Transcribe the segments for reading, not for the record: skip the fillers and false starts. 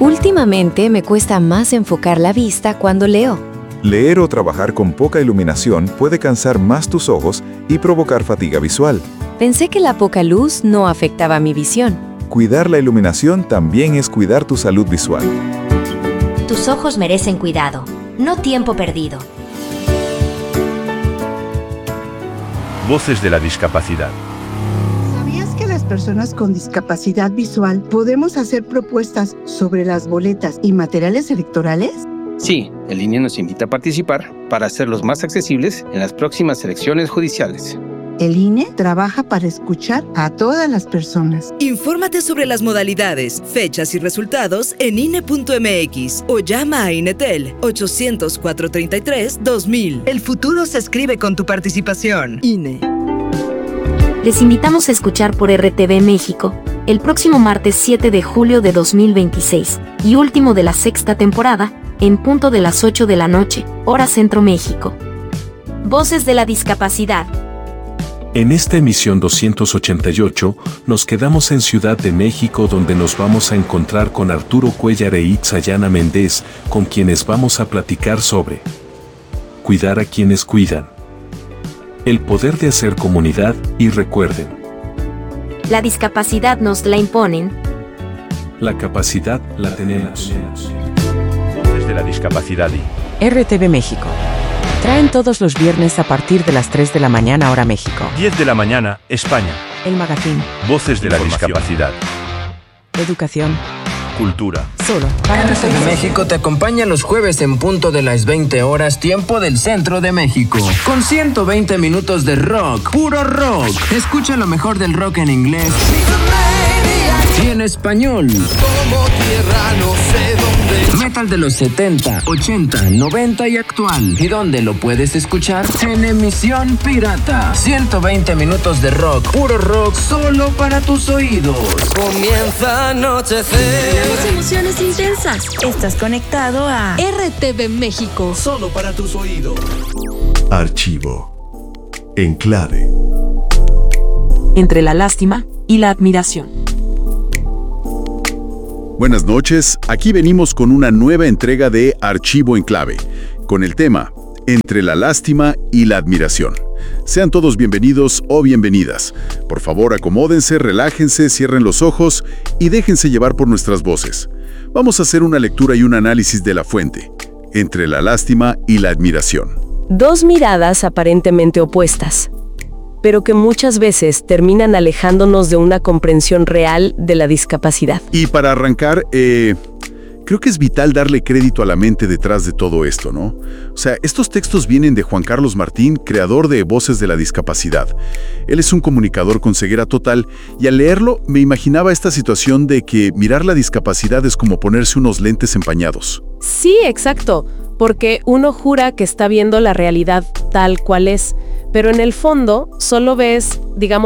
Últimamente me cuesta más enfocar la vista cuando leo. Leer o trabajar con poca iluminación puede cansar más tus ojos y provocar fatiga visual. Pensé que la poca luz no afectaba mi visión. Cuidar la iluminación también es cuidar tu salud visual. Tus ojos merecen cuidado, no tiempo perdido. Voces de la discapacidad. ¿Sabías que las personas con discapacidad visual podemos hacer propuestas sobre las boletas y materiales electorales? Sí, el INE nos invita a participar para hacerlos más accesibles en las próximas elecciones judiciales. El INE trabaja para escuchar a todas las personas. Infórmate sobre las modalidades, fechas y resultados en INE.mx o llama a INETEL 800-433-2000. El futuro se escribe con tu participación. INE. Les invitamos a escuchar por RTV México el próximo martes 7 de julio de 2026 y último de la sexta temporada, en punto de las 8 de la noche, hora Centro México. Voces de la discapacidad. En esta emisión 288, nos quedamos en Ciudad de México, donde nos vamos a encontrar con Arturo Cuellar e Itzayana Méndez, con quienes vamos a platicar sobre cuidar a quienes cuidan, el poder de hacer comunidad y recuerden, la discapacidad nos la imponen, la capacidad la tenemos. Voces de la discapacidad y RTV México. Traen todos los viernes a partir de las 3 de la mañana hora México. 10 de la mañana, España. El magazine. Voces de la discapacidad. Educación. Cultura. Solo para RTV México te acompaña los jueves en punto de las 20 horas, tiempo del centro de México. Con 120 minutos de rock, puro rock. Escucha lo mejor del rock en inglés y en español. Como tierra no sé dónde. Metal de los 70, 80, 90 y actual. ¿Y dónde lo puedes escuchar? En emisión pirata. 120 minutos de rock, puro rock, solo para tus oídos. Comienza a anochecer. Tenemos emociones intensas. Estás conectado a RTV México. Solo para tus oídos. Archivo. Enclave. Entre la lástima y la admiración. Buenas noches, aquí venimos con una nueva entrega de Archivo en Clave, con el tema Entre la lástima y la admiración. Sean todos bienvenidos o bienvenidas. Por favor, acomódense, relájense, cierren los ojos y déjense llevar por nuestras voces. Vamos a hacer una lectura y un análisis de la fuente, Entre la lástima y la admiración. Dos miradas aparentemente opuestas, pero que muchas veces terminan alejándonos de una comprensión real de la discapacidad. Y para arrancar, creo que es vital darle crédito a la mente detrás de todo esto, ¿no? O sea, estos textos vienen de Juan Carlos Martín, creador de Voces de la Discapacidad. Él es un comunicador con ceguera total, y al leerlo me imaginaba esta situación de que mirar la discapacidad es como ponerse unos lentes empañados. Sí, exacto, porque uno jura que está viendo la realidad tal cual es, pero en el fondo solo ves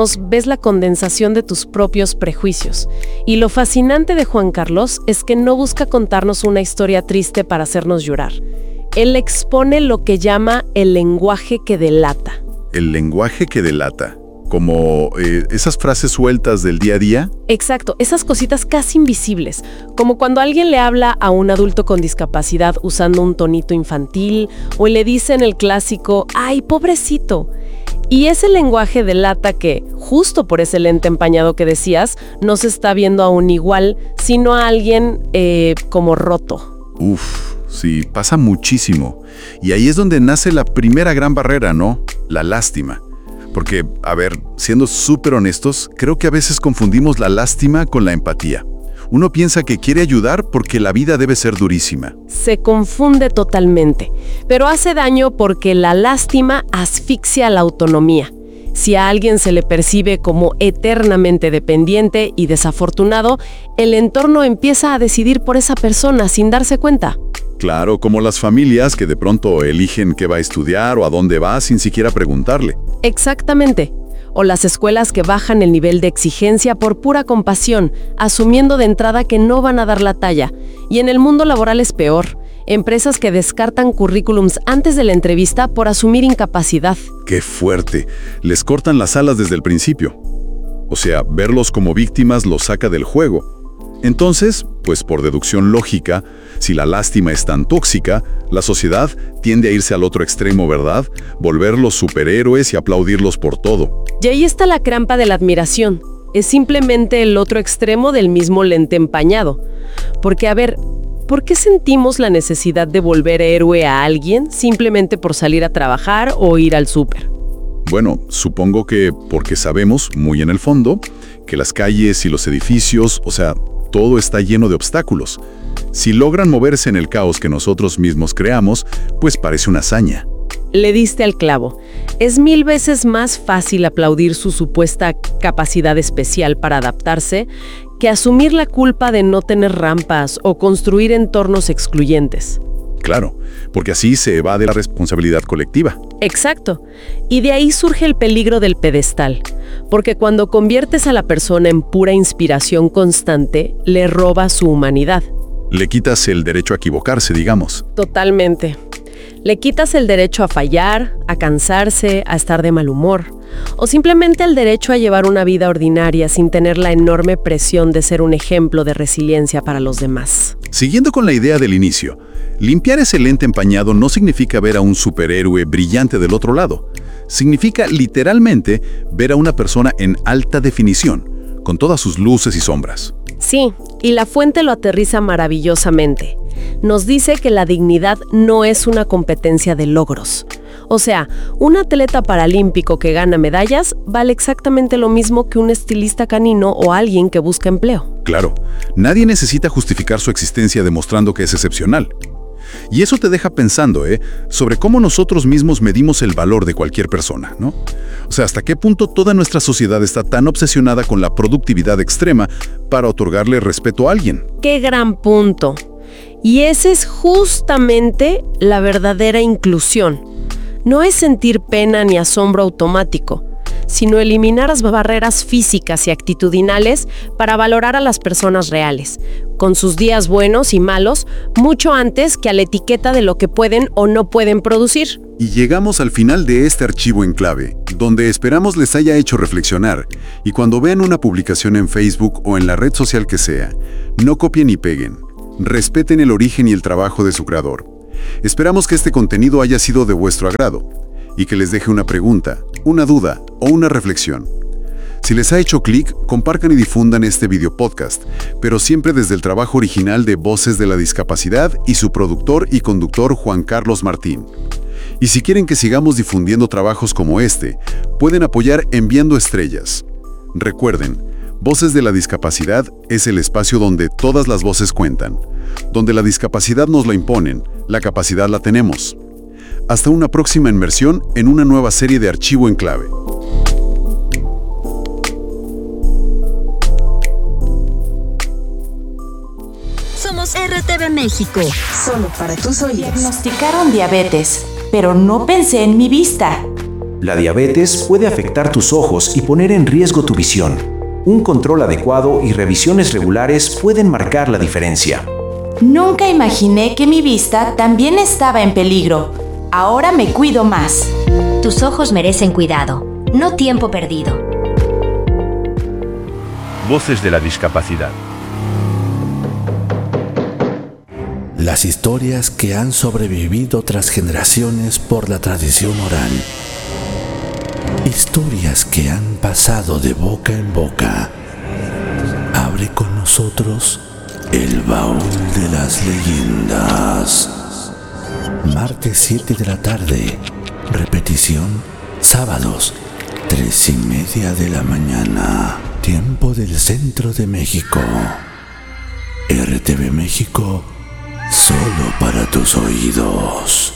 la condensación de tus propios prejuicios. Y lo fascinante de Juan Carlos es que no busca contarnos una historia triste para hacernos llorar. Él expone lo que llama el lenguaje que delata. El lenguaje que delata. Como esas frases sueltas del día a día. Exacto, esas cositas casi invisibles, como cuando alguien le habla a un adulto con discapacidad usando un tonito infantil, o le dicen el clásico, ¡ay, pobrecito! Y ese lenguaje delata que, justo por ese lente empañado que decías, no se está viendo a un igual, sino a alguien como roto. Uf, sí, pasa muchísimo. Y ahí es donde nace la primera gran barrera, ¿no? La lástima. Porque, a ver, siendo súper honestos, creo que a veces confundimos la lástima con la empatía. Uno piensa que quiere ayudar porque la vida debe ser durísima. Se confunde totalmente, pero hace daño porque la lástima asfixia la autonomía. Si a alguien se le percibe como eternamente dependiente y desafortunado, el entorno empieza a decidir por esa persona sin darse cuenta. Claro, como las familias que de pronto eligen qué va a estudiar o a dónde va sin siquiera preguntarle. Exactamente. O las escuelas que bajan el nivel de exigencia por pura compasión, asumiendo de entrada que no van a dar la talla. Y en el mundo laboral es peor. Empresas que descartan currículums antes de la entrevista por asumir incapacidad. ¡Qué fuerte! Les cortan las alas desde el principio. O sea, verlos como víctimas los saca del juego. Entonces, pues por deducción lógica, si la lástima es tan tóxica, la sociedad tiende a irse al otro extremo, ¿verdad? Volverlos superhéroes y aplaudirlos por todo. Y ahí está la trampa de la admiración. Es simplemente el otro extremo del mismo lente empañado. Porque, a ver, ¿por qué sentimos la necesidad de volver héroe a alguien simplemente por salir a trabajar o ir al súper? Bueno, supongo que porque sabemos, muy en el fondo, que las calles y los edificios, o sea, todo está lleno de obstáculos. Si logran moverse en el caos que nosotros mismos creamos, pues parece una hazaña. Le diste al clavo. Es 1000 veces más fácil aplaudir su supuesta capacidad especial para adaptarse que asumir la culpa de no tener rampas o construir entornos excluyentes. Claro, porque así se evade la responsabilidad colectiva. Exacto. Y de ahí surge el peligro del pedestal. Porque cuando conviertes a la persona en pura inspiración constante, le robas su humanidad. Le quitas el derecho a equivocarse, digamos. Totalmente. Le quitas el derecho a fallar, a cansarse, a estar de mal humor. O simplemente el derecho a llevar una vida ordinaria sin tener la enorme presión de ser un ejemplo de resiliencia para los demás. Siguiendo con la idea del inicio, limpiar ese lente empañado no significa ver a un superhéroe brillante del otro lado. Significa literalmente ver a una persona en alta definición, con todas sus luces y sombras. Sí, y la fuente lo aterriza maravillosamente. Nos dice que la dignidad no es una competencia de logros. O sea, un atleta paralímpico que gana medallas vale exactamente lo mismo que un estilista canino o alguien que busca empleo. Claro, nadie necesita justificar su existencia demostrando que es excepcional. Y eso te deja pensando, sobre cómo nosotros mismos medimos el valor de cualquier persona, ¿no? O sea, hasta qué punto toda nuestra sociedad está tan obsesionada con la productividad extrema para otorgarle respeto a alguien. ¡Qué gran punto! Y esa es justamente la verdadera inclusión. No es sentir pena ni asombro automático, sino eliminar las barreras físicas y actitudinales para valorar a las personas reales, con sus días buenos y malos, mucho antes que a la etiqueta de lo que pueden o no pueden producir. Y llegamos al final de este archivo en clave, donde esperamos les haya hecho reflexionar, y cuando vean una publicación en Facebook o en la red social que sea, no copien ni peguen. Respeten el origen y el trabajo de su creador. Esperamos que este contenido haya sido de vuestro agrado y que les deje una pregunta, una duda o una reflexión. Si les ha hecho clic, compartan y difundan este video podcast, pero siempre desde el trabajo original de Voces de la Discapacidad y su productor y conductor Juan Carlos Martín. Y si quieren que sigamos difundiendo trabajos como este, pueden apoyar enviando estrellas. Recuerden, Voces de la Discapacidad es el espacio donde todas las voces cuentan, donde la discapacidad nos la imponen, la capacidad la tenemos. Hasta una próxima inmersión en una nueva serie de Archivo en Clave. Somos RTV México. Solo para tus oídos. Diagnosticaron diabetes, pero no pensé en mi vista. La diabetes puede afectar tus ojos y poner en riesgo tu visión. Un control adecuado y revisiones regulares pueden marcar la diferencia. Nunca imaginé que mi vista también estaba en peligro. Ahora me cuido más. Tus ojos merecen cuidado, no tiempo perdido. Voces de la discapacidad. Las historias que han sobrevivido tras generaciones por la tradición oral. Historias que han pasado de boca en boca. Abre con nosotros el baúl de las leyendas. Martes 7 de la tarde. Repetición sábados 3:30 de la mañana. Tiempo del Centro de México. RTV México, solo para tus oídos.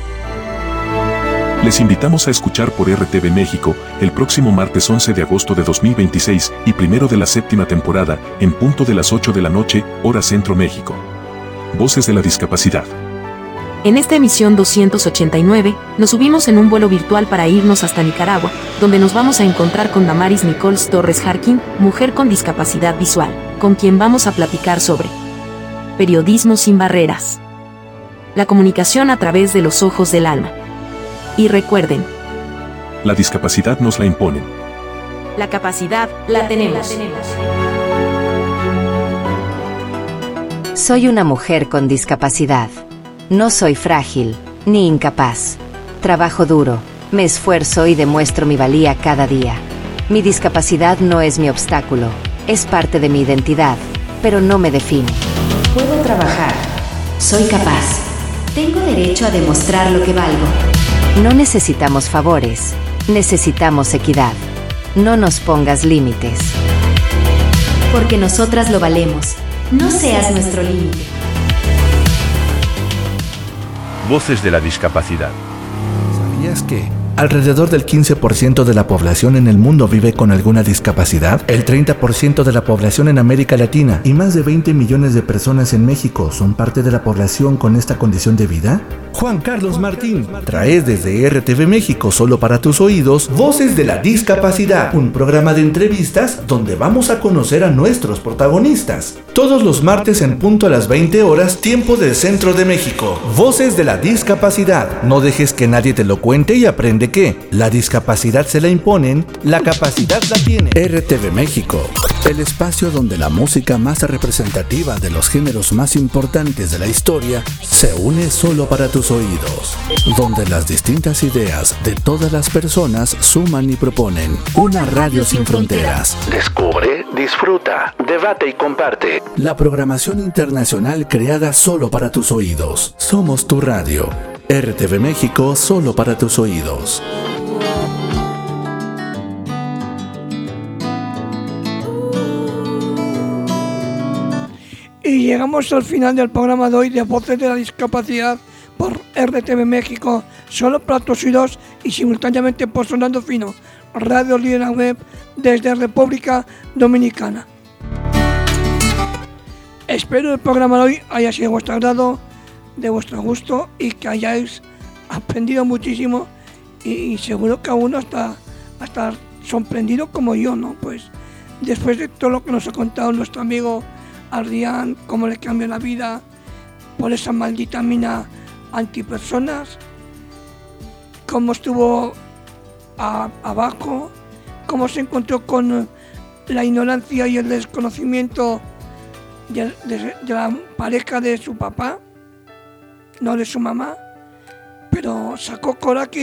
Les invitamos a escuchar por RTV México el próximo martes 11 de agosto de 2026 y primero de la 7ª temporada, en punto de las 8 de la noche, hora Centro México. Voces de la Discapacidad. En esta emisión 289, nos subimos en un vuelo virtual para irnos hasta Nicaragua, donde nos vamos a encontrar con Damaris Nichols Torres Jarquín, mujer con discapacidad visual, con quien vamos a platicar sobre periodismo sin barreras. La comunicación a través de los ojos del alma. Y recuerden, la discapacidad nos la imponen. La capacidad la tenemos. Soy una mujer con discapacidad. No soy frágil, ni incapaz. Trabajo duro, me esfuerzo y demuestro mi valía cada día. Mi discapacidad no es mi obstáculo, es parte de mi identidad, pero no me define. Puedo trabajar. Soy capaz. Tengo derecho a demostrar lo que valgo. No necesitamos favores, necesitamos equidad. No nos pongas límites. Porque nosotras lo valemos. No seas nuestro límite. Voces de la discapacidad. ¿Sabías que alrededor del 15% de la población en el mundo vive con alguna discapacidad? El 30% de la población en América Latina y más de 20 millones de personas en México son parte de la población con esta condición de vida. Juan Carlos Martín trae desde RTV México, solo para tus oídos, Voces de la Discapacidad, un programa de entrevistas donde vamos a conocer a nuestros protagonistas. Todos los martes en punto a las 20 horas, tiempo del Centro de México. Voces de la Discapacidad. No dejes que nadie te lo cuente y aprende que la discapacidad se la imponen, la capacidad la tiene. RTV México, el espacio donde la música más representativa de los géneros más importantes de la historia se une solo para tus oídos, donde las distintas ideas de todas las personas suman y proponen una radio sin fronteras. Descubre, disfruta, debate y comparte. La programación internacional creada solo para tus oídos. Somos tu radio. RTV México, solo para tus oídos. Y llegamos al final del programa de hoy de Voces de la Discapacidad por RTV México, solo para tus oídos y simultáneamente por Sonando Fino, Radio Líder Web desde República Dominicana. Espero el programa de hoy haya sido de vuestro agrado, de vuestro gusto y que hayáis aprendido muchísimo y seguro que aún hasta sorprendido como yo, ¿no? Pues después de todo lo que nos ha contado nuestro amigo Adrián, cómo le cambió la vida por esa maldita mina antipersonas, cómo estuvo abajo, cómo se encontró con la ignorancia y el desconocimiento de la pareja de su papá, no de su mamá, pero sacó coraje